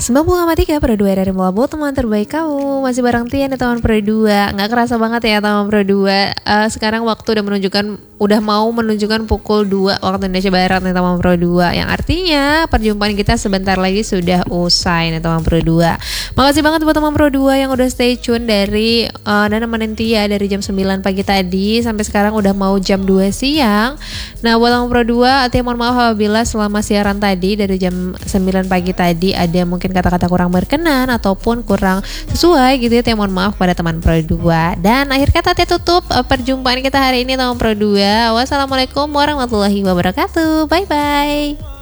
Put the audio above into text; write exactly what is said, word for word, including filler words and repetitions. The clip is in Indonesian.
sembilan puluh koma tiga Pro dua R R Melabu, teman terbaik kamu. Masih bareng Tian di Taman Pro dua. Nggak kerasa banget ya Taman Pro dua. uh, Sekarang waktu udah menunjukkan Udah mau menunjukkan pukul dua waktu Indonesia Barat nih Taman Pro dua. Yang artinya perjumpaan kita sebentar lagi sudah usai nih Taman Pro dua. Makasih banget buat Taman Pro dua yang udah stay tune dari uh, dan nemenin Tia dari jam sembilan pagi tadi sampai sekarang udah mau jam dua siang. Nah buat Taman Pro dua, Tia mohon maaf apabila selama siaran tadi dari jam sembilan pagi tadi ada mungkin kata-kata kurang berkenan ataupun kurang sesuai gitu ya. Tia mohon maaf pada teman Pro dua. Dan akhir kata Tia tutup uh, perjumpaan kita hari ini Taman Pro dua. Wassalamualaikum warahmatullahi wabarakatuh. Bye bye.